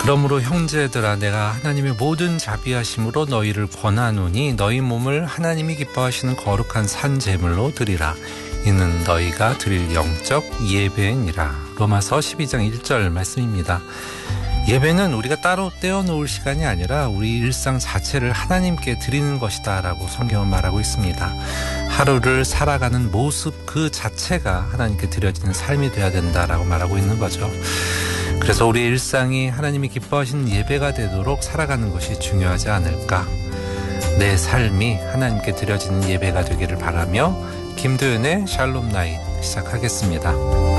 그러므로 형제들아 내가 하나님의 모든 자비하심으로 너희를 권하노니 너희 몸을 하나님이 기뻐하시는 거룩한 산 제물로 드리라. 이는 너희가 드릴 영적 예배니라. 로마서 12장 1절 말씀입니다. 예배는 우리가 따로 떼어놓을 시간이 아니라 우리 일상 자체를 하나님께 드리는 것이다 라고 성경은 말하고 있습니다. 하루를 살아가는 모습 그 자체가 하나님께 드려지는 삶이 되어야 된다라고 말하고 있는 거죠. 그래서 우리 일상이 하나님이 기뻐하시는 예배가 되도록 살아가는 것이 중요하지 않을까. 내 삶이 하나님께 드려지는 예배가 되기를 바라며 김도연의 샬롬 나잇 시작하겠습니다.